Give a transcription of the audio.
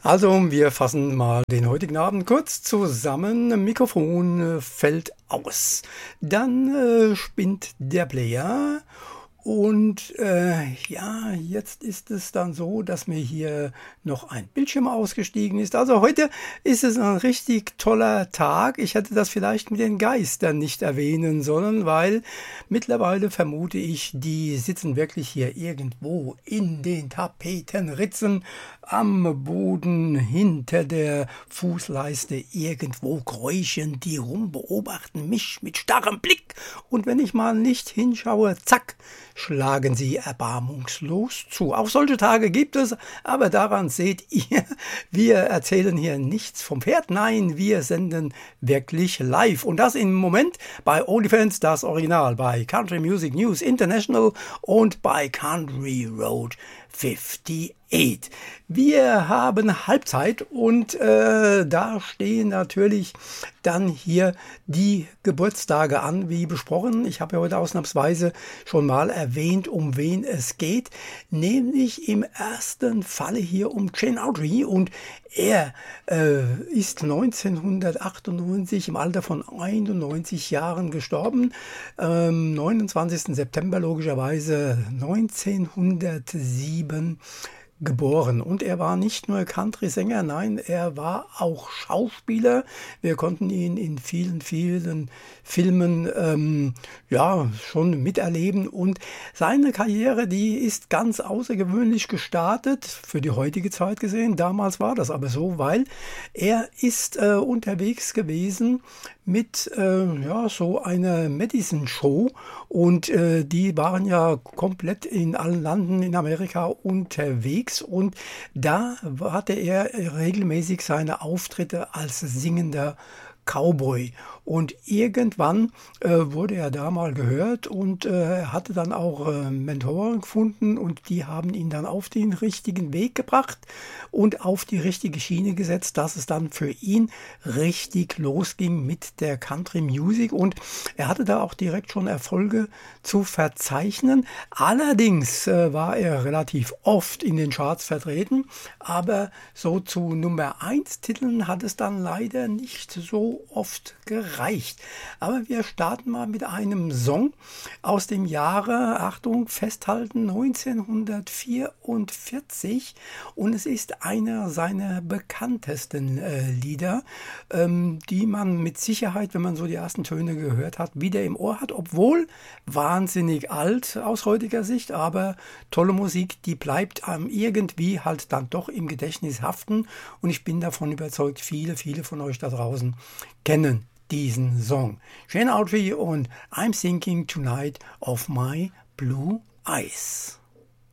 Also, wir fassen mal den heutigen Abend kurz zusammen. Mikrofon fällt aus. Dann spinnt der Player. Und ja, jetzt ist es dann so, dass mir hier noch ein Bildschirm ausgestiegen ist. Also heute ist es ein richtig toller Tag. Ich hätte das vielleicht mit den Geistern nicht erwähnen sollen, weil mittlerweile vermute ich, die sitzen wirklich hier irgendwo in den Tapetenritzen am Boden hinter der Fußleiste irgendwo kräuchen die rum, beobachten mich mit starrem Blick. Und wenn ich mal nicht hinschaue, zack, schlagen sie erbarmungslos zu. Auch solche Tage gibt es, aber daran seht ihr, wir erzählen hier nichts vom Pferd. Nein, wir senden wirklich live. Und das im Moment bei OnlyFans, das Original, bei Country Music News International und bei Country Road 58. Wir haben Halbzeit und da stehen natürlich dann hier die Geburtstage an, wie besprochen. Ich habe ja heute ausnahmsweise schon mal erwähnt, um wen es geht, nämlich im ersten Falle hier um Gene Autry, und er ist 1998 im Alter von 91 Jahren gestorben, 29. September logischerweise 1907 geboren. Und er war nicht nur Country-Sänger, nein, er war auch Schauspieler. Wir konnten ihn in vielen, vielen Filmen ja schon miterleben, und seine Karriere, die ist ganz außergewöhnlich gestartet, für die heutige Zeit gesehen. Damals war das aber so, weil er ist unterwegs gewesen mit ja, so einer Medicine-Show, und die waren ja komplett in allen Landen in Amerika unterwegs, und da hatte er regelmäßig seine Auftritte als singender Cowboy. Und irgendwann wurde er da mal gehört, und er hatte dann auch Mentoren gefunden, und die haben ihn dann auf den richtigen Weg gebracht und auf die richtige Schiene gesetzt, dass es dann für ihn richtig losging mit der Country Music, und er hatte da auch direkt schon Erfolge zu verzeichnen. Allerdings war er relativ oft in den Charts vertreten, aber so zu Nummer 1 Titeln hat es dann leider nicht so oft gereicht. Aber wir starten mal mit einem Song aus dem Jahre, Achtung, festhalten, 1944, und es ist einer seiner bekanntesten Lieder, die man mit Sicherheit, wenn man so die ersten Töne gehört hat, wieder im Ohr hat, obwohl wahnsinnig alt aus heutiger Sicht, aber tolle Musik, die bleibt irgendwie halt dann doch im Gedächtnis haften, und ich bin davon überzeugt, viele, viele von euch da draußen kennen diesen Song. Gene Autry und I'm Thinking Tonight of My Blue Eyes.